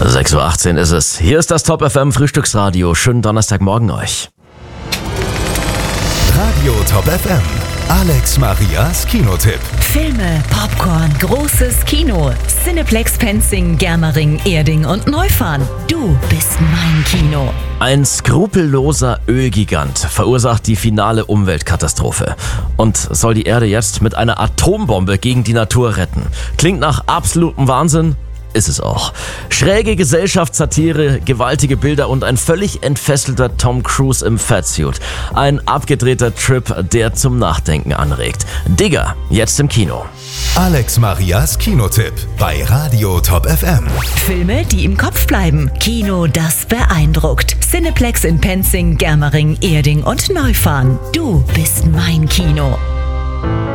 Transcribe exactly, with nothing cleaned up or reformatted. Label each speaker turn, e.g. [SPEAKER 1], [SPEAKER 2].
[SPEAKER 1] sechs Uhr achtzehn ist es. Hier ist das Top F M Frühstücksradio. Schönen Donnerstagmorgen euch.
[SPEAKER 2] Radio Top F M. Alex Marias Kinotipp.
[SPEAKER 3] Filme, Popcorn, großes Kino. Cineplex Penzing, Germering, Erding und Neufahren. Du bist mein Kino.
[SPEAKER 1] Ein skrupelloser Ölgigant verursacht die finale Umweltkatastrophe und soll die Erde jetzt mit einer Atombombe gegen die Natur retten. Klingt nach absolutem Wahnsinn? Ist es auch. Schräge Gesellschaftssatire, gewaltige Bilder und ein völlig entfesselter Tom Cruise im Fatsuit. Ein abgedrehter Trip, der zum Nachdenken anregt. Digger, jetzt im Kino.
[SPEAKER 2] Alex Marias Kinotipp bei Radio Top F M.
[SPEAKER 3] Filme, die im Kopf bleiben. Kino, das beeindruckt. Cineplex in Penzing, Germering, Erding und Neufahren. Du bist mein Kino.